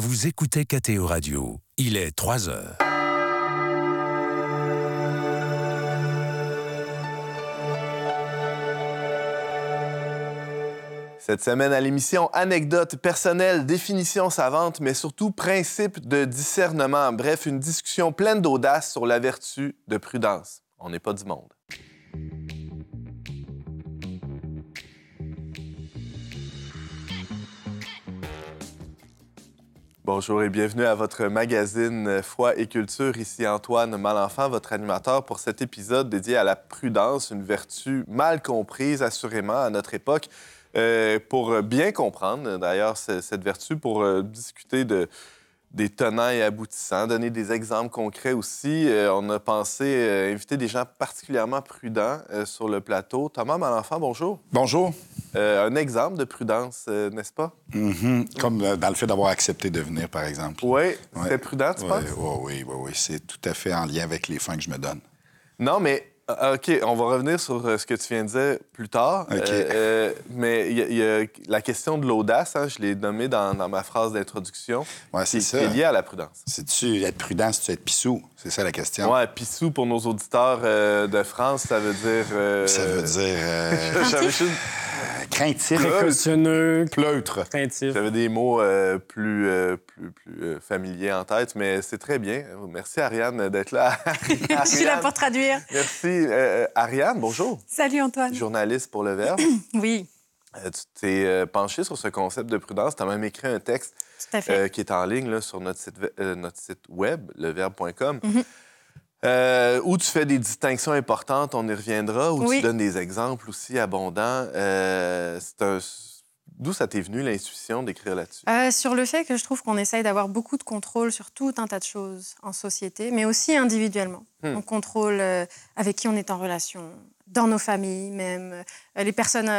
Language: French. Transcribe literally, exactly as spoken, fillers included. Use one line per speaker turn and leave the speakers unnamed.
Vous écoutez K T O Radio. Il est trois heures.
Cette semaine à l'émission, anecdotes personnelles, définitions savantes, mais surtout principes de discernement. Bref, une discussion pleine d'audace sur la vertu de prudence. On n'est pas du monde. Bonjour et bienvenue à votre magazine Foi et Culture. Ici Antoine Malenfant, votre animateur pour cet épisode dédié à la prudence, une vertu mal comprise assurément à notre époque. Euh, pour bien comprendre, d'ailleurs, cette vertu, pour euh, discuter de, des tenants et aboutissants, donner des exemples concrets aussi, euh, on a pensé euh, inviter des gens particulièrement prudents euh, sur le plateau. Thomas Malenfant, bonjour.
Bonjour.
Euh, un exemple de prudence, euh, n'est-ce pas?
Mm-hmm. Comme euh, dans le fait d'avoir accepté de venir, par exemple.
Oui,
ouais.
c'est prudent, tu
ouais,
penses?
ouais, oui, oui, oui. C'est tout à fait en lien avec les fins que je me donne.
Non, mais... OK, on va revenir sur euh, ce que tu viens de dire plus tard.
OK.
Euh, euh, mais il y, y a la question de l'audace, hein, je l'ai nommée dans, dans ma phrase d'introduction,
ouais, c'est
qui,
ça.
qui est liée à la prudence.
C'est-tu être prudent, c'est-tu être pissou? C'est ça la question.
Ouais, pissou, pour nos auditeurs euh, de France, ça veut dire... Euh...
Ça veut dire... Euh...
J'avais juste...
Craintif.
Précautionneux.
Pleutre.
Craintif.
J'avais des mots euh, plus, euh, plus, plus euh, familiers en tête, mais c'est très bien. Merci, Ariane, d'être là.
Je suis là pour traduire.
Merci. Euh, Ariane, bonjour.
Salut, Antoine.
Journaliste pour Le Verbe.
Oui.
Euh, tu t'es euh, penché sur ce concept de prudence. Tu as même écrit un texte euh, qui est en ligne là, sur notre site, euh, notre site web, le verbe point com, mm-hmm. euh, où tu fais des distinctions importantes, on y reviendra, où oui. tu donnes des exemples aussi abondants. Euh, c'est un... D'où ça t'est venu, l'intuition d'écrire là-dessus?
Euh, sur le fait que je trouve qu'on essaye d'avoir beaucoup de contrôle sur tout un tas de choses en société, mais aussi individuellement. Hmm. On contrôle euh, avec qui on est en relation, dans nos familles même, euh, les personnes